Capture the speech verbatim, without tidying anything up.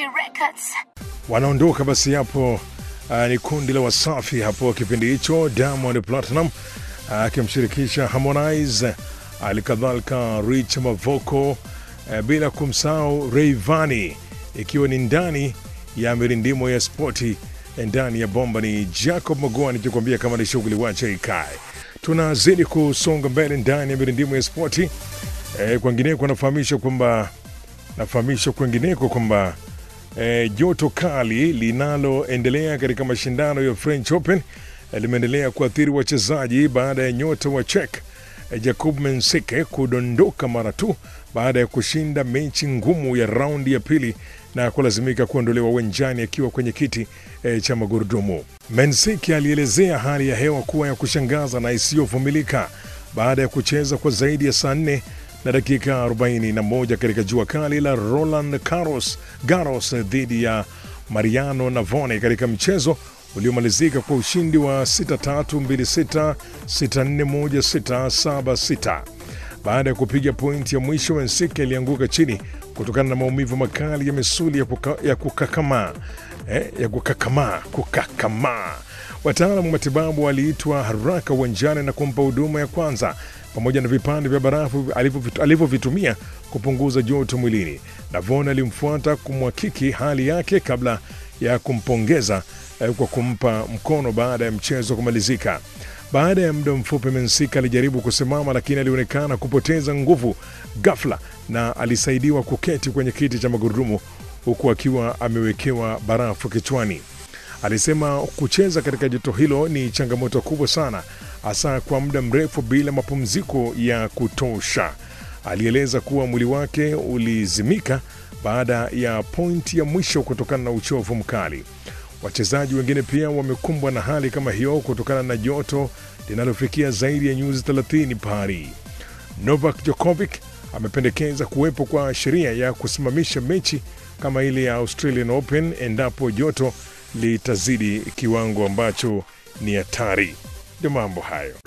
Records. Wanaondoka basi hapo. Uh, ni kundi la Wasafi hapo kipindi hicho, Diamond Platinum akimshirikisha uh, Harmonize, alikadhalika Rich Mavoko, uh, bila kumsahau Rayvanny, ikiwa ni ndani ya mirindimo ya spoti. Ndani ya bomba ni Jacob Magoa nikikwambia kama ni shughuli wacha ikae. Tunazidi kusonga mbele ndani ya mirindimo ya spoti. E, kwengineko nafahamisha kwamba nafahamisha kwengineko kwamba E, joto kali linaloendelea katika mashindano ya French Open e, limeendelea kuathiri wachezaji baada ya nyota wa Czech e, Jakub Mensike kudondoka mara tu baada ya kushinda mechi ngumu ya raundi ya pili na kulazimika kuondolewa uwanjani akiwa kwenye kiti e, cha magurudumu. Mensike alielezea hali ya hewa kuwa ya kushangaza na isiyovumilika baada ya kucheza kwa zaidi ya saa nne na dakika arobaini na moja katika jua kali la Roland Garros, Garros dhidi ya Mariano Navone katika mchezo uliomalizika kwa ushindi wa sita tatu, mbili sita, sita nne, moja sita, saba sita. Baada ya kupiga pointi ya mwisho, Mensike alianguka chini kutokana na maumivu makali ya misuli ya, kuka, ya kukakamaa eh, ya kukakamaa kukakamaa. Wataalamu wa matibabu waliitwa haraka uwanjani na kumpa huduma ya kwanza pamoja na vipande vya barafu alivyovitumia kupunguza joto mwilini. Navone alimfuata kumhakiki hali yake kabla ya kumpongeza eh, kwa kumpa mkono baada ya mchezo kumalizika. Baada ya muda mfupi, Mensike alijaribu kusimama lakini alionekana kupoteza nguvu ghafla na alisaidiwa kuketi kwenye kiti cha magurudumu huku akiwa amewekewa barafu kichwani. Alisema kucheza katika joto hilo ni changamoto kubwa sana, hasa kwa muda mrefu bila mapumziko ya kutosha. Alieleza kuwa mwili wake ulizimika baada ya pointi ya mwisho kutokana na uchovu mkali. Wachezaji wengine pia wamekumbwa na hali kama hiyo kutokana na joto linalofikia zaidi ya nyuzi thelathini Paris. Novak Djokovic amependekeza kuwepo kwa sheria ya kusimamisha mechi kama ile ya Australian Open endapo joto litazidi kiwango ambacho ni hatari. Ndio mambo hayo.